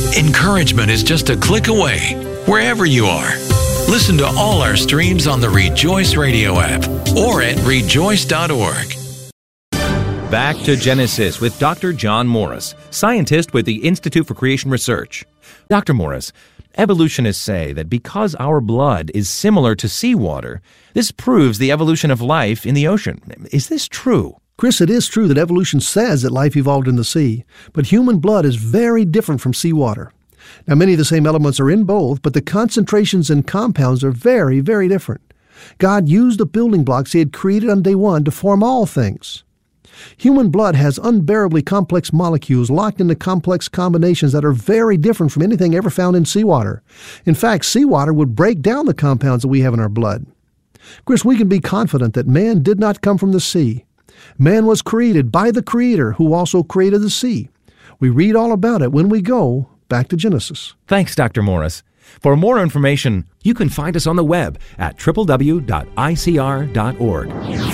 Encouragement is just a click away, wherever you are. Listen to all our streams on the Rejoice Radio app or at rejoice.org. Back to Genesis with Dr. John Morris, scientist with the Institute for Creation Research. Dr. Morris, evolutionists say that because our blood is similar to seawater, this proves the evolution of life in the ocean. Is this true? Chris, it is true that evolution says that life evolved in the sea, but human blood is very different from seawater. Now, many of the same elements are in both, but the concentrations and compounds are very, very different. God used the building blocks He had created on day one to form all things. Human blood has unbearably complex molecules locked into complex combinations that are very different from anything ever found in seawater. In fact, seawater would break down the compounds that we have in our blood. Chris, we can be confident that man did not come from the sea. Man was created by the Creator who also created the sea. We read all about it when we go back to Genesis. Thanks, Dr. Morris. For more information, you can find us on the web at www.icr.org.